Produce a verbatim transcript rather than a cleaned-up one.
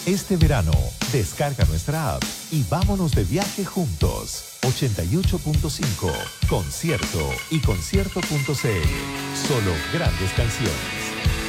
Este verano, descarga nuestra app y vámonos de viaje juntos. ochenta y ocho punto cinco, Concierto y concierto punto c l. Solo grandes canciones.